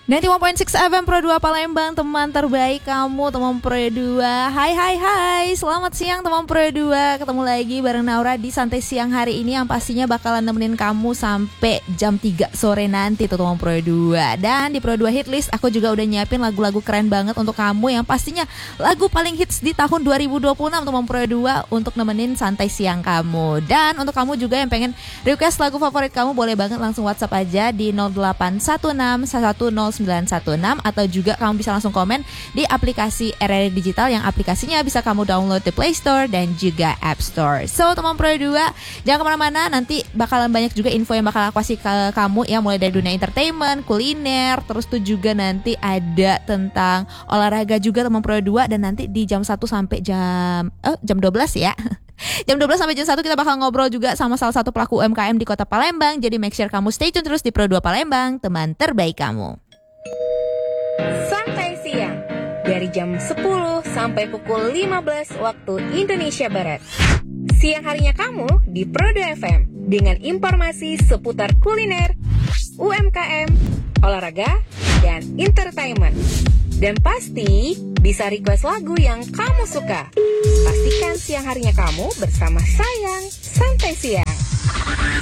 91.6 FM Pro 2 Palembang, teman terbaik kamu, teman Pro 2. Hai, selamat siang teman Pro 2. Ketemu lagi bareng Naura di Santai Siang hari ini, yang pastinya bakalan nemenin kamu sampai jam 3 sore nanti tuh teman Pro 2. Dan di Pro 2 Hitlist aku juga udah nyiapin lagu-lagu keren banget untuk kamu, yang pastinya lagu paling hits di tahun 2026 teman Pro 2, untuk nemenin santai siang kamu. Dan untuk kamu juga yang pengen request lagu favorit kamu, boleh banget langsung WhatsApp aja di 0816 110916, atau juga kamu bisa langsung komen di aplikasi RRI Digital, yang aplikasinya bisa kamu download di Play Store dan juga App Store. So teman Pro 2, jangan kemana-mana, nanti bakalan banyak juga info yang bakal aku kasih ke kamu ya, mulai dari dunia entertainment, kuliner, terus tuh juga nanti ada tentang olahraga juga teman Pro 2. Dan nanti di jam 1 sampai jam 12 ya. Jam 12 sampai jam 1 kita bakal ngobrol juga sama salah satu pelaku UMKM di Kota Palembang. Jadi make sure kamu stay tune terus di Pro 2 Palembang, teman terbaik kamu. Santai siang dari jam 10 sampai pukul 15 waktu Indonesia Barat. Siang harinya kamu di Pro 2 FM dengan informasi seputar kuliner, UMKM, olahraga, dan entertainment. Dan pasti bisa request lagu yang kamu suka. Pastikan siang harinya kamu bersama Sayang Santai Siang.